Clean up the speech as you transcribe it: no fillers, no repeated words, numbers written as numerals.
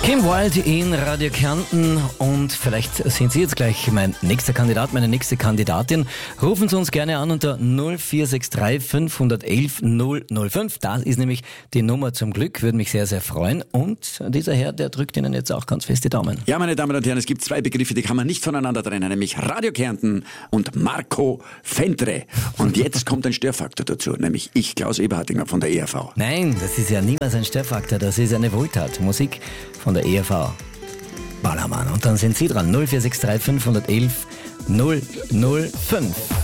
Kim Wilde in Radio Kärnten und vielleicht sind Sie jetzt gleich mein nächster Kandidat, meine nächste Kandidatin. Rufen Sie uns gerne an unter 0463 511 005. Das ist nämlich die Nummer zum Glück, würde mich sehr, sehr freuen. Und dieser Herr, der drückt Ihnen jetzt auch ganz fest die Daumen. Ja, meine Damen und Herren, es gibt zwei Begriffe, die kann man nicht voneinander trennen, nämlich Radio Kärnten und Marco Fentre. Und jetzt kommt ein Störfaktor dazu, nämlich ich, Klaus Eberhardinger von der ERV. Nein, das ist ja niemals ein Störfaktor, das ist eine Wohltat. Musik von der ERV. Ballermann. Und dann sind Sie dran. 0463 511 005.